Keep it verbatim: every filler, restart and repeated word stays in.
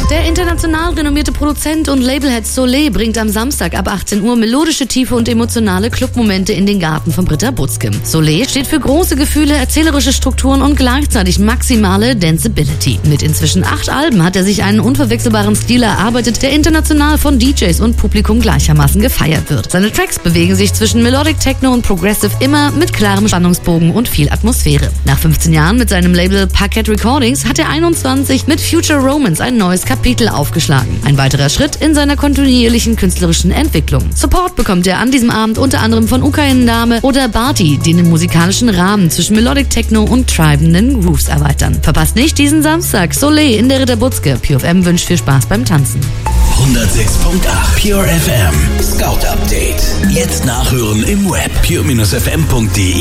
Der international renommierte Produzent und Labelhead Soleil bringt am Samstag ab achtzehn Uhr melodische, tiefe und emotionale Clubmomente in den Garten von Britta Butzke. Soleil steht für große Gefühle, erzählerische Strukturen und gleichzeitig maximale Danceability. Mit inzwischen acht Alben hat er sich einen unverwechselbaren Stil erarbeitet, der international von D Js und Publikum gleichermaßen gefeiert wird. Seine Tracks bewegen sich zwischen Melodic Techno und Progressive, immer mit klarem Spannungsbogen und viel Atmosphäre. Nach fünfzehn Jahren mit seinem Label Parquet Recordings hat er einundzwanzig mit Future Romance ein neues Kapitel aufgeschlagen. Ein weiterer Schritt in seiner kontinuierlichen künstlerischen Entwicklung. Support bekommt er an diesem Abend unter anderem von Ukraine-Dame oder Barty, die den musikalischen Rahmen zwischen Melodic Techno und treibenden Grooves erweitern. Verpasst nicht diesen Samstag Soleil in der Ritter Butzke. Pure F M wünscht viel Spaß beim Tanzen. hundertsechs Komma acht Pure F M Scout Update. Jetzt nachhören im Web pure Bindestrich f m punkt de.